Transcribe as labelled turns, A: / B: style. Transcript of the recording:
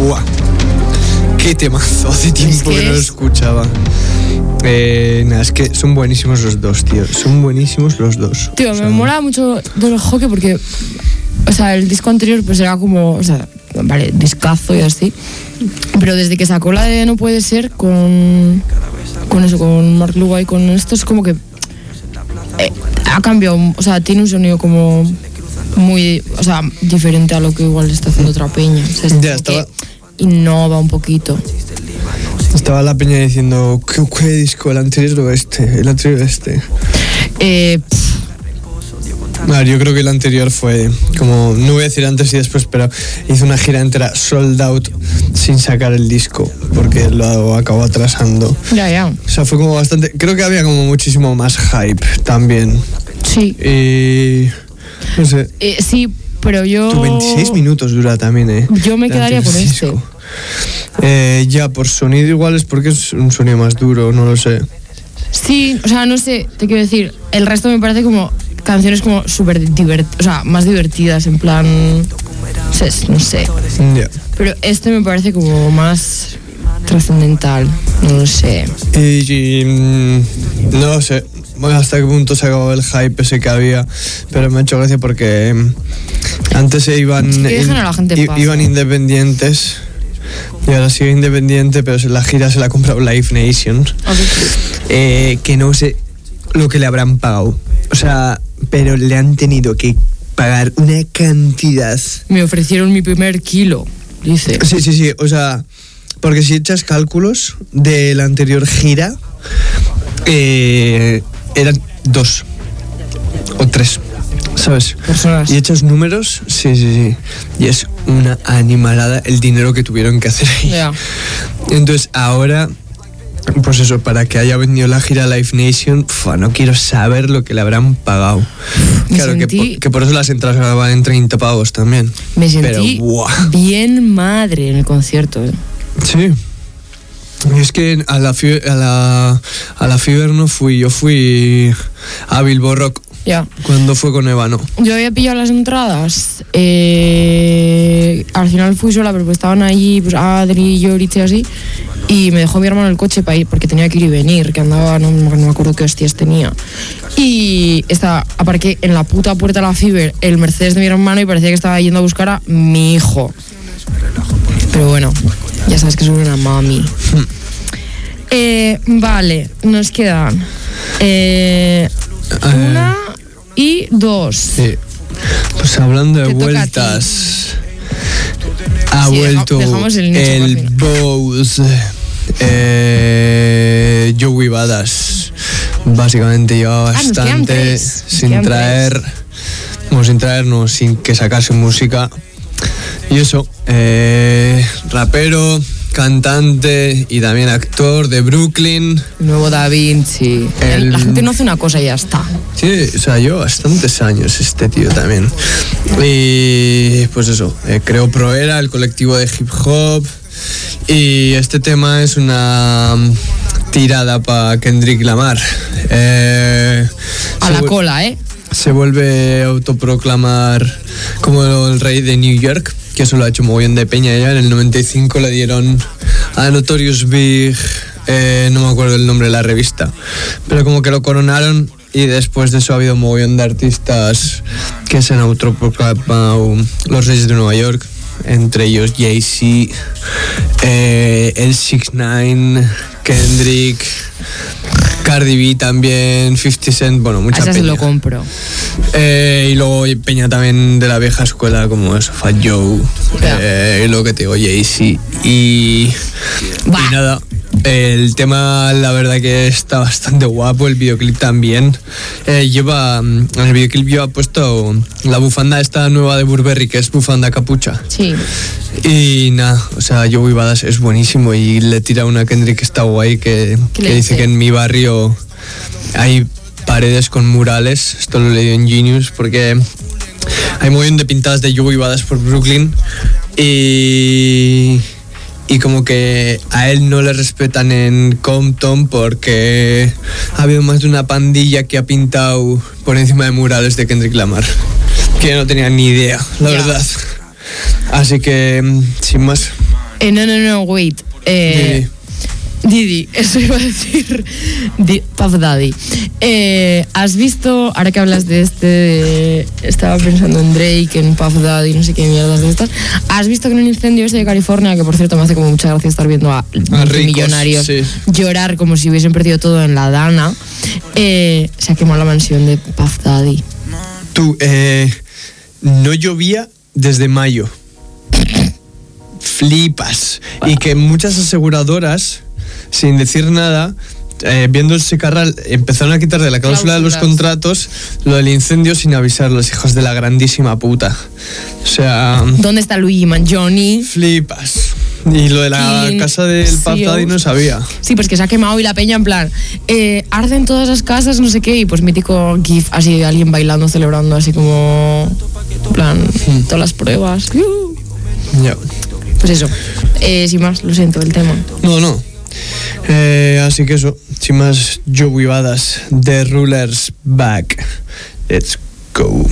A: ¡buah! ¡Qué temazo! Hace tiempo que no lo escuchaba. Es que son buenísimos los dos, tío. Son buenísimos los dos.
B: Tío, me mola mucho del hockey porque, o sea, el disco anterior pues era como, o sea, vale, discazo y así. Pero desde que sacó la de No Puede Ser con eso, con Mark Luga y con esto, es como que ha cambiado, o sea, tiene un sonido como muy, o sea, diferente a lo que igual está haciendo otra peña. O sea,
A: ya estaba,
B: que innova un poquito.
A: Estaba la peña diciendo, ¿qué disco? ¿El anterior o este? El anterior o este. Yo creo que el anterior fue como, no voy a decir antes y después, pero hizo una gira entera sold out sin sacar el disco porque lo acabó atrasando.
B: Ya.
A: O sea, fue como bastante, creo que había como muchísimo más hype también.
B: Sí.
A: Y no sé.
B: Sí, pero yo...
A: 26 minutos dura también,
B: Yo me quedaría con este.
A: Ya, por sonido igual es porque es un sonido más duro, no lo sé.
B: Sí, o sea, no sé, te quiero decir, el resto me parece como canciones como súper divertidas, o sea, más divertidas, en plan, no sé.
A: Yeah.
B: Pero este me parece como más trascendental, no lo sé.
A: Y no lo sé, bueno, hasta qué punto se acabó el hype ese que había, pero me ha hecho gracia porque antes iban independientes y ahora sigue independiente, pero la gira se la ha comprado Live Nation.
B: Okay.
A: Que no sé lo que le habrán pagado, o sea, pero le han tenido que pagar una cantidad.
B: Me ofrecieron mi primer kilo, dice.
A: Sí, o sea, porque si echas cálculos de la anterior gira, eran 2 o 3, ¿sabes?
B: Personas.
A: Y echas números, sí. Y es una animalada el dinero que tuvieron que hacer ahí.
B: Yeah.
A: Entonces ahora, pues eso, para que haya venido la gira Live Nation, no quiero saber lo que le habrán pagado. Claro, que por eso las entradas van en 30 pavos también.
B: Me sentí bien madre en el concierto.
A: Sí. Es que a la Fever no fui, yo fui a Bilbo Rock.
B: Ya.
A: Cuando fue con Ébano.
B: Yo había pillado las entradas. Al final fui sola, pero pues estaban allí pues, Adri, Yoritz y así. Y me dejó mi hermano el coche para ir, porque tenía que ir y venir, que andaba, no me acuerdo qué hostias tenía. Y aparqué en la puta puerta de la Fever el Mercedes de mi hermano y parecía que estaba yendo a buscar a mi hijo. Pero bueno, ya sabes que soy una mami. Vale, nos quedan 1 y 2.
A: Sí. Pues hablando de vueltas, ha vuelto el Bose. Joey Badass básicamente llevaba bastante sin que sacase música. Y eso, rapero, cantante y también actor de Brooklyn.
B: Nuevo Da Vinci. La gente no hace una cosa y ya está.
A: Sí, o sea, lleva bastantes años este tío también. Y pues eso, creó Proera, el colectivo de hip hop. Y este tema es una tirada para Kendrick Lamar.
B: A la cola,
A: Se vuelve a autoproclamar como el rey de New York, que eso lo ha hecho muy bien de peña ya. En el 95 le dieron a Notorious Big, no me acuerdo el nombre de la revista, pero como que lo coronaron. Y después de eso ha habido un montón de artistas que se han autoproclamado los reyes de Nueva York, entre ellos Jay-Z, el 6ix9ine, Kendrick, Cardi B también, 50 Cent, bueno, mucha peña.
B: Se lo compro.
A: Y luego peña también de la vieja escuela como eso, Fat Joe, y luego que te digo Jay-Z. Y nada, el tema la verdad que está bastante guapo, el videoclip también. En el videoclip lleva puesto la bufanda esta nueva de Burberry, que es bufanda capucha.
B: Sí.
A: Y nada, o sea, Joey Badass es buenísimo y le tira una Kendrick que está guay, que dice que en mi barrio hay paredes con murales. Esto lo leí en Genius porque hay muy bien de pintadas de Joey Badass por Brooklyn y como que a él no le respetan en Compton porque ha habido más de una pandilla que ha pintado por encima de murales de Kendrick Lamar, que no tenía ni idea, la verdad. Así que, sin más,
B: No, wait. Didi, eso iba a decir. Puff Daddy. ¿Has visto, ahora que hablas de estaba pensando en Drake, en Puff Daddy, no sé qué mierdas de estas. ¿Has visto que en un incendio ese de California, que por cierto me hace como mucha gracia estar viendo a millonarios llorar como si hubiesen perdido todo en la Dana, se ha quemado la mansión de Puff Daddy?
A: Tú, no llovía desde mayo. Flipas. Y que muchas aseguradoras, sin decir nada, viendo el secarral, empezaron a quitar de la cláusula de los contratos lo del incendio sin avisar, los hijos de la grandísima puta. O sea...
B: ¿Dónde está Luigi Mangione?
A: Flipas. Y lo de la casa del Puff Daddy no sabía.
B: Sí, pues que se ha quemado y la peña en plan, arden todas las casas, no sé qué, y pues mítico gif así de alguien bailando, celebrando, así como, en plan, todas las pruebas.
A: Ya.
B: Pues eso, sin más, lo siento, el tema.
A: No. Así que eso, sin más, Joey Badass, The Ruler's Back. Let's go.